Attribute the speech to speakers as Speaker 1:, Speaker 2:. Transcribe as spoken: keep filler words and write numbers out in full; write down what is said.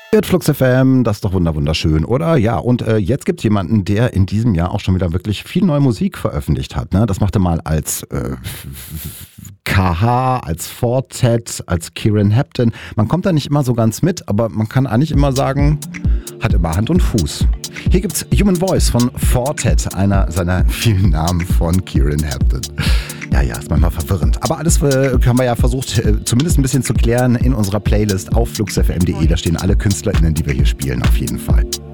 Speaker 1: Hört Flux F M, das ist doch wunder wunderschön, oder? Ja, und äh, jetzt gibt es jemanden, der in diesem Jahr auch schon wieder wirklich viel neue Musik veröffentlicht hat. Ne? Das macht er mal als äh, K H, als Fortet, als Kieran Hampton. Man kommt da nicht immer so ganz mit, aber man kann eigentlich immer sagen, hat immer Hand und Fuß. Hier gibt's Human Voice von Fortet, einer seiner vielen Namen von Kieran Hampton. Ja, ja, ist manchmal verwirrend. Aber alles äh, haben wir ja versucht, äh, zumindest ein bisschen zu klären in unserer Playlist auf fluxfm punkt de. Da stehen alle KünstlerInnen, die wir hier spielen, auf jeden Fall.